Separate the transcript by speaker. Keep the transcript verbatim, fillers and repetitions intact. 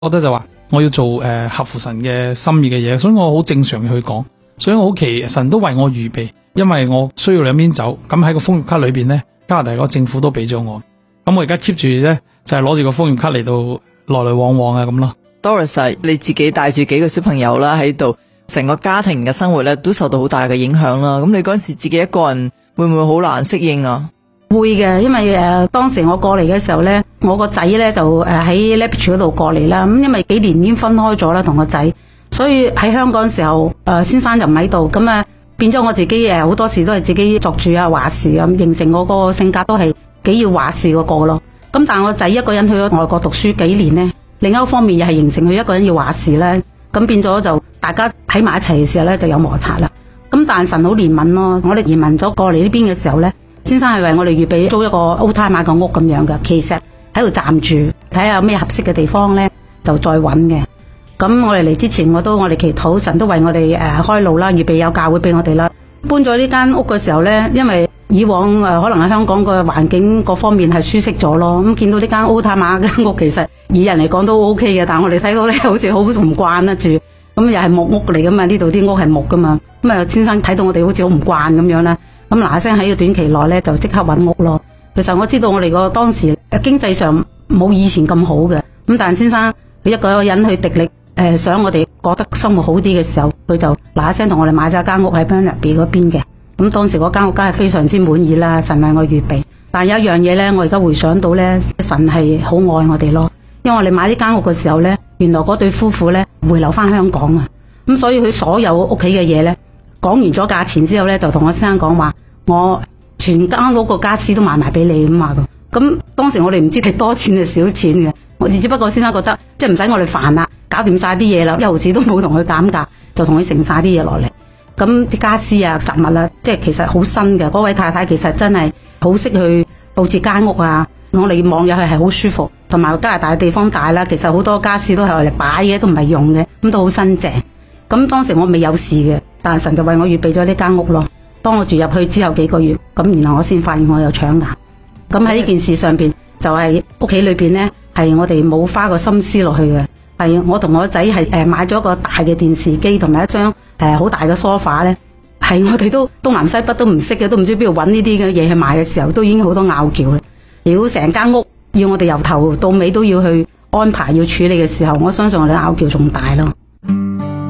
Speaker 1: 覺得就話我要做誒、呃、合乎神嘅心意嘅嘢，所以我好正常去講，所以我好奇神都為我預備，因為我需要兩邊走，咁喺個楓葉卡裏邊咧，加拿大個政府都俾咗我，咁我而家 keep 住咧就係攞住個楓葉卡嚟到來來往往啊咁咯。
Speaker 2: Doris， 你自己帶住幾個小朋友啦喺度，成個家庭嘅生活咧都受到好大嘅影響啦。咁你嗰陣時自己一個人會唔會好難適應啊？
Speaker 3: 會嘅，因為誒、呃、當時我過嚟嘅時候咧，我個仔咧就誒喺 Lethbridge 嗰度過嚟啦。咁因為幾年已經分開咗啦，同個仔，所以喺香港嘅時候，誒、呃、先生就唔喺度，咁啊變咗我自己誒好多時都係自己作主啊話事咁，形成我個性格都係幾要話事嗰個咯。咁但係我仔一個人去咗外國讀書幾年咧，另一方面又係形成佢一個人要話事咧，咁變咗就大家喺埋一齊嘅時候咧就有摩擦啦。咁但係神好憐憫咯，我哋移民咗過嚟呢邊嘅時候咧。先生係為我哋預備租一個 old time 買個屋咁樣嘅，其實喺度暫住，睇下有咩合適嘅地方咧，就再揾嘅。咁我哋嚟之前，我都我哋祈禱神都為我哋誒、呃、開路啦，預備有教會俾我哋啦。搬咗呢間屋嘅時候咧，因為以往誒、呃、可能喺香港個環境各方面係舒適咗咯，咁見到呢間 old time 買嘅屋，其實以人嚟講都 OK 嘅，但係我哋睇到咧好似好唔慣得住，咁又係木屋嚟噶嘛，呢度啲屋係木噶嘛，咁啊先生睇到我哋好似好唔慣咁樣啦。咁嗱嗱聲喺個短期內咧就即刻揾屋咯。其實我知道我哋個當時經濟上冇以前咁好嘅，咁但係先生佢一個人去滴力誒、呃，想我哋覺得生活好啲嘅時候，佢就嗱嗱聲同我哋買咗一間屋喺 Burnaby 嗰邊嘅。咁當時嗰間屋梗係非常之滿意啦，神為我預備。但係有一樣嘢咧，我而家回想到咧，神係好愛我哋咯。因為我哋買呢間屋嘅時候咧，原來嗰對夫婦咧回流翻香港啊，咁所以佢所有屋企嘅嘢咧。講完咗價錢之後咧，就同我先生講話，我全間屋個家私都賣埋俾你咁啊！咁當時我哋唔知係多錢定少錢嘅，我只不過先生覺得即係唔使我哋煩啦，搞掂晒啲嘢啦，一毫子都冇同佢減價，就同佢剩晒啲嘢落嚟。咁啲家私啊、雜物啊，即係其實好新嘅。嗰位太太其實真係好識去佈置間屋啊，我哋望入去係好舒服，同埋加拿大嘅地方大啦，其實好多家私都係用嚟擺嘅，都唔係用嘅，咁都好新淨。咁當時我未有事嘅，但係神就為我預備咗呢間屋咯。當我住入去之後幾個月，咁然後我先發現我有腸癌。咁喺呢件事上邊，就係屋企裏邊呢，係我哋冇花個心思落去嘅。係我同我仔係誒買咗一個大嘅電視機，同埋一張誒好大嘅梳化呢，係我哋都東南西北都唔識嘅，都唔知邊度揾呢啲嘅嘢去買嘅時候，都已經好多拗撬啦。如果成間屋要我哋由頭到尾都要去安排要處理嘅時候，我相信我哋拗撬仲大咯。